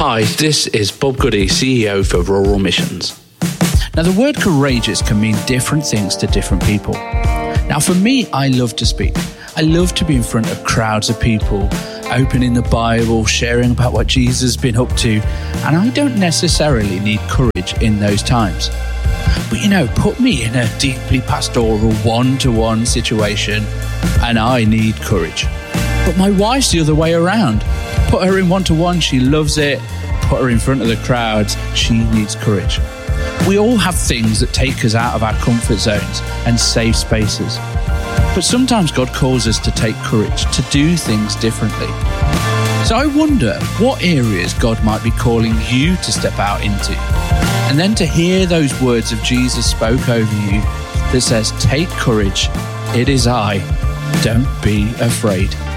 Hi, this is Bob Goody, CEO for Rural Missions. Now, the word courageous can mean different things to different people. Now, for me, I love to speak. I love to be in front of crowds of people, opening the Bible, sharing about what Jesus has been up to, and I don't necessarily need courage in those times. But put me in a deeply pastoral one-to-one situation and I need courage. But my wife's the other way around. Put her in one-to-one, she loves it. Put her in front of the crowds, she needs courage. We all have things that take us out of our comfort zones and safe spaces. But sometimes God calls us to take courage, to do things differently. So I wonder what areas God might be calling you to step out into. And then to hear those words of Jesus spoke over you that says, "Take courage, it is I, don't be afraid."